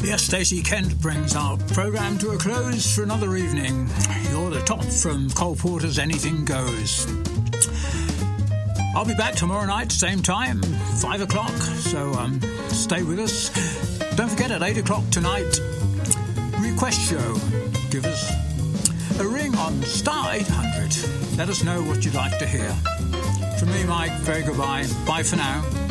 Yes, Stacey Kent brings our programme to a close for another evening. You're the top from Cole Porter's Anything Goes. I'll be back tomorrow night, same time, 5 o'clock, so stay with us. Don't forget, at 8 o'clock tonight, request show. Give us a ring on star 800. Let us know what you'd like to hear. From me, Mike, very goodbye. Bye for now.